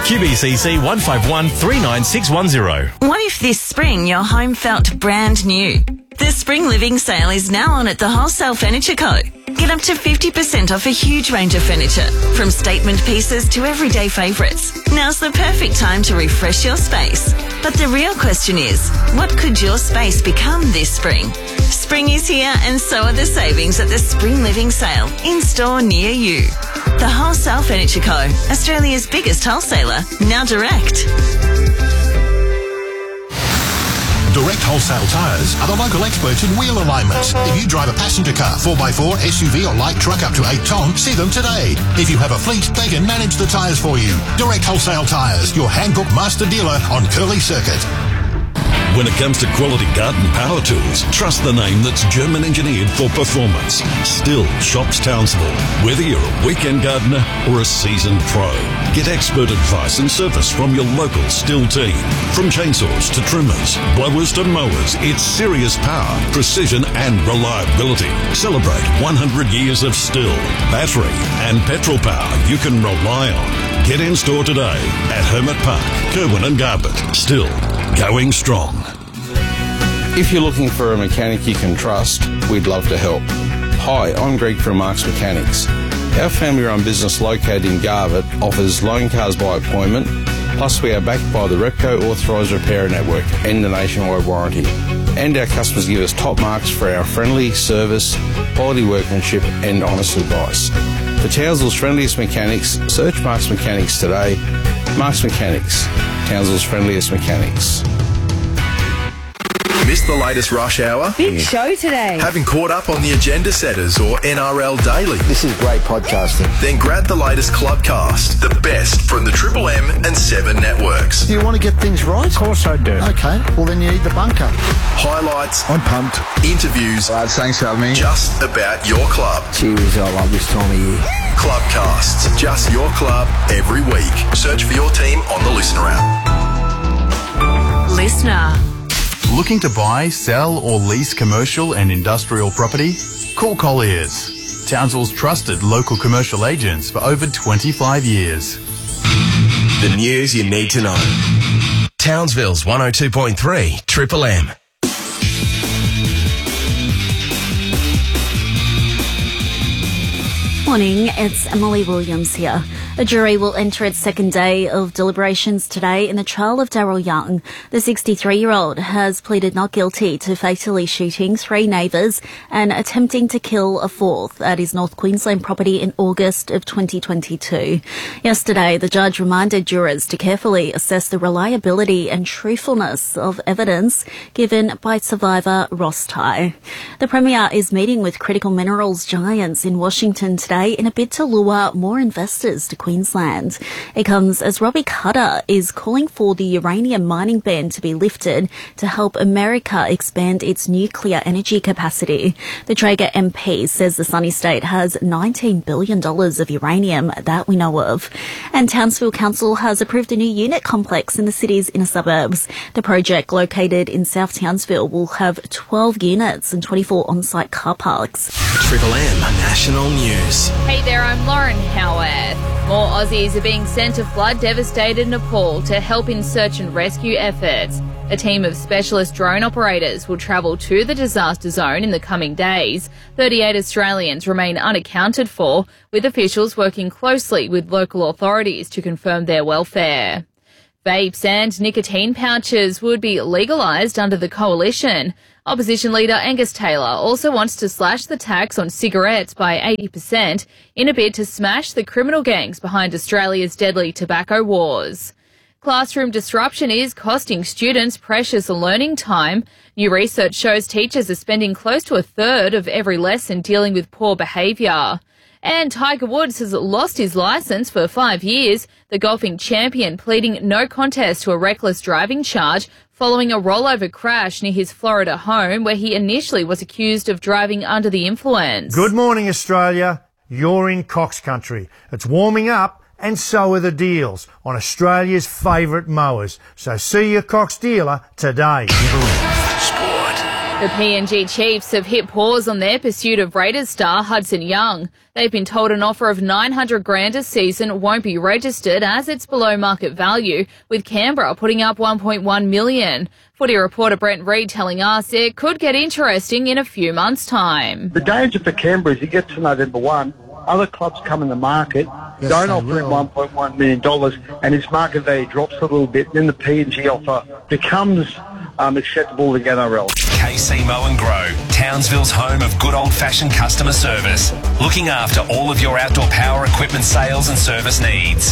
QBCC 151 39610. What if this spring your home felt brand new? The Spring Living Sale is now on at the Wholesale Furniture Co. Get up to 50% off a huge range of furniture, from statement pieces to everyday favourites. Now's the perfect time to refresh your space. But the real question is, what could your space become this spring? Spring is here and so are the savings at the Spring Living Sale, in-store near you. The Wholesale Furniture Co., Australia's biggest wholesaler, now direct. Direct Wholesale Tyres are the local experts in wheel alignments. If you drive a passenger car, 4x4, SUV or light truck up to 8 tonne, see them today. If you have a fleet, they can manage the tyres for you. Direct Wholesale Tyres, your handbook master dealer on Curly Circuit. When it comes to quality garden power tools, trust the name that's German engineered for performance. Still Shops Townsville. Whether you're a weekend gardener or a seasoned pro, get expert advice and service from your local Still team. From chainsaws to trimmers, blowers to mowers, it's serious power, precision and reliability. Celebrate 100 years of Still, battery and petrol power you can rely on. Get in store today at Hermit Park, Kerwin and Garbutt. Still going strong. If you're looking for a mechanic you can trust, we'd love to help. Hi, I'm Greg from Marks Mechanics. Our family-run business located in Garbutt offers loan cars by appointment, plus we are backed by the Repco Authorised Repairer Network and the nationwide warranty. And our customers give us top marks for our friendly service, quality workmanship and honest advice. For Townsville's friendliest mechanics, search Marks Mechanics today. Marks Mechanics, Townsville's friendliest mechanics. Missed the latest rush hour? Big show today. Haven't caught up on the agenda setters or NRL Daily? This is great podcasting. Then grab the latest Clubcast, the best from the Triple M and 7 networks. Do you want to get things right? Of course I do. Okay, well then you need the bunker. Highlights. I'm pumped. Interviews. Lads, thanks for having me. Just about your club. Cheers, I love this time of year. Clubcasts, just your club every week. Search for your team on the Listener app. Listener. Looking to buy, sell or lease commercial and industrial property? Call Colliers, Townsville's trusted local commercial agents for over 25 years. The news you need to know. Townsville's 102.3 Triple M. Morning, it's Emily Williams here. A jury will enter its second day of deliberations today in the trial of Daryl Young. The 63-year-old has pleaded not guilty to fatally shooting 3 neighbours and attempting to kill a 4th at his North Queensland property in August of 2022. Yesterday, the judge reminded jurors to carefully assess the reliability and truthfulness of evidence given by survivor Ross Ty. The Premier is meeting with critical minerals giants in Washington today in a bid to lure more investors to Queensland. It comes as Robbie Cutter is calling for the uranium mining ban to be lifted to help America expand its nuclear energy capacity. The Traeger MP says the sunny state has $19 billion of uranium that we know of. And Townsville Council has approved a new unit complex in the city's inner suburbs. The project, located in South Townsville, will have 12 units and 24 on-site car parks. Triple M National News. Hey there, I'm Lauren Howarth. More Aussies are being sent to flood-devastated Nepal to help in search and rescue efforts. A team of specialist drone operators will travel to the disaster zone in the coming days. 38 Australians remain unaccounted for, with officials working closely with local authorities to confirm their welfare. Vapes and nicotine pouches would be legalised under the coalition. Opposition leader Angus Taylor also wants to slash the tax on cigarettes by 80% in a bid to smash the criminal gangs behind Australia's deadly tobacco wars. Classroom disruption is costing students precious learning time. New research shows teachers are spending close to a third of every lesson dealing with poor behaviour. And Tiger Woods has lost his licence for 5 years, the golfing champion pleading no contest to a reckless driving charge following a rollover crash near his Florida home where he initially was accused of driving under the influence. Good morning, Australia. You're in Cox Country. It's warming up and so are the deals on Australia's favourite mowers. So see your Cox dealer today. Sport. The PNG Chiefs have hit pause on their pursuit of Raiders star Hudson Young. They've been told an offer of $900,000 a season won't be registered as it's below market value, with Canberra putting up $1.1 million. Footy reporter Brent Reid telling us it could get interesting in a few months' time. The danger for Canberra is it gets to November 1, other clubs come in the market, don't offer him $1.1 million, and his market value drops a little bit, then the PNG offer becomes acceptable to the NRL. KC Mow and Grow, Townsville's home of good old-fashioned customer service, looking after all of your outdoor power equipment sales and service needs.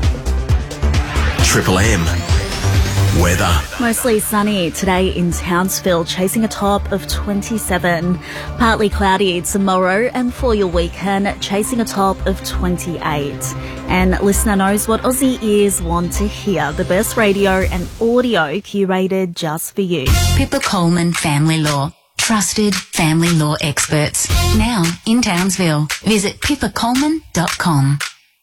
Triple M. Weather. Mostly sunny today in Townsville, chasing a top of 27. Partly cloudy tomorrow, and for your weekend, chasing a top of 28. And listener knows what Aussie ears want to hear. The best radio and audio curated just for you. Pippa Coleman Family Law. Trusted family law experts. Now in Townsville. Visit pippacoleman.com.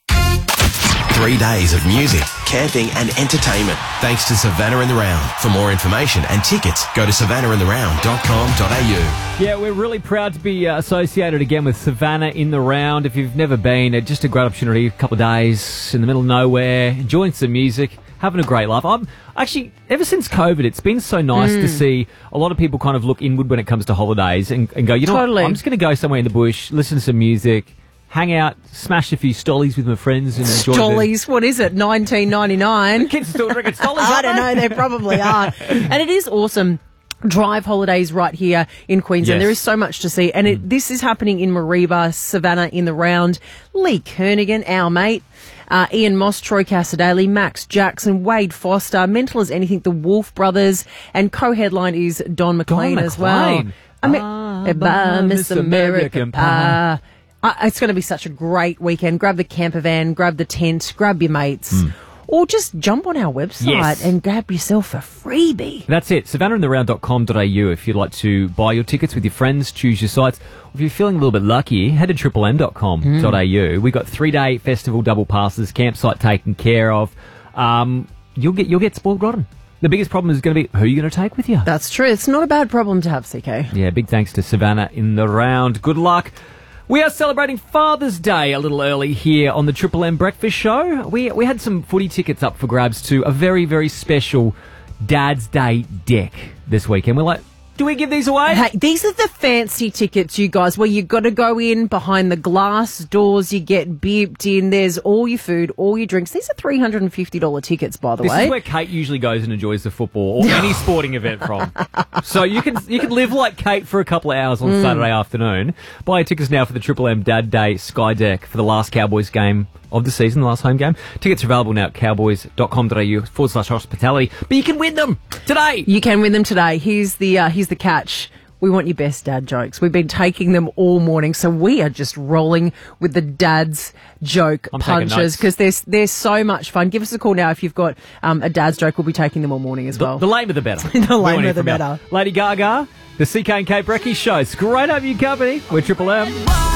3 days of music, camping and entertainment thanks to Savannah in the Round. For more information and tickets, go to savannahintheround.com.au. Yeah, we're really proud to be associated again with Savannah in the Round. If you've never been, just a great opportunity, a couple of days in the middle of nowhere, enjoying some music, having a great laugh. I'm actually, ever since COVID, it's been so nice to see a lot of people kind of look inward when it comes to holidays and go, you know what, I'm just going to go somewhere in the bush, listen to some music, hang out, smash a few stollies with my friends and enjoy Stollies, what is it, 1999? Kids still drinking stollies, I don't know, they probably are. And it is awesome. Drive holidays right here in Queensland. Yes. There is so much to see. And this is happening in Mareeba, Savannah in the Round. Lee Kernigan, our mate. Ian Moss, Troy Cassadaly, Max Jackson, Wade Foster, Mental as Anything, the Wolf Brothers, and co-headline is Don McLean as well. Miss American Pie. It's going to be such a great weekend. Grab the camper van, grab the tent, grab your mates, or just jump on our website and grab yourself a freebie. That's it, savannahintheround.com.au if you'd like to buy your tickets with your friends, choose your sites. If you're feeling a little bit lucky, head to triplem.com.au. We've got 3-day festival double passes, campsite taken care of. You'll get spoiled rotten. The biggest problem is going to be who you're going to take with you. That's true. It's not a bad problem to have, CK. Yeah, big thanks to Savannah in the Round. Good luck. We are celebrating Father's Day a little early here on the Triple M Breakfast Show. We had some footy tickets up for grabs to a very, very special Dad's Day deck this weekend. We're like, do we give these away? Hey, these are the fancy tickets, you guys, where you've got to go in behind the glass doors. You get beeped in. There's all your food, all your drinks. These are $350 tickets, by the way. This is where Kate usually goes and enjoys the football or any sporting event from. So you can live like Kate for a couple of hours on Saturday afternoon. Buy your tickets now for the Triple M Dad Day Sky Deck for the last Cowboys game of the season, the last home game. Tickets are available now at cowboys.com.au/hospitality. But you can win them today. You can win them today. Here's the catch. We want your best dad jokes. We've been taking them all morning, so we are just rolling with the dad's joke punches because they're so much fun. Give us a call now if you've got a dad's joke. We'll be taking them all morning as well. The lamer the better. The lamer the better. Lady Gaga, the CK and Kate Brecky Show. It's great to have you company. We're Triple M.